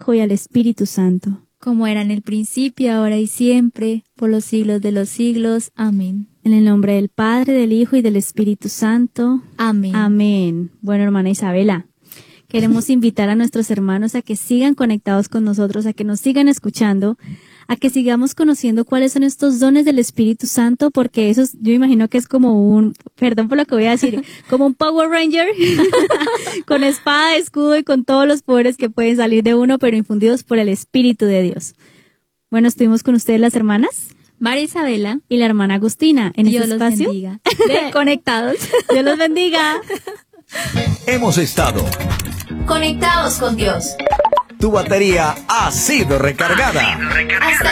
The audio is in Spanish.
Hijo y al Espíritu Santo. Como era en el principio, ahora y siempre, por los siglos de los siglos. Amén. En el nombre del Padre, del Hijo y del Espíritu Santo. Amén. Amén. Bueno, hermana Isabela, queremos invitar a nuestros hermanos a que sigan conectados con nosotros, a que nos sigan escuchando, a que sigamos conociendo cuáles son estos dones del Espíritu Santo, porque eso yo imagino que es como perdón por lo que voy a decir, como un Power Ranger, con espada, escudo y con todos los poderes que pueden salir de uno, pero infundidos por el Espíritu de Dios. Bueno, estuvimos con ustedes las hermanas María Isabela y la hermana Agustina en Dios este los espacio. bendiga. Conectados. Dios los bendiga. Hemos estado Conectados con Dios. Tu batería ha sido recargada. Hasta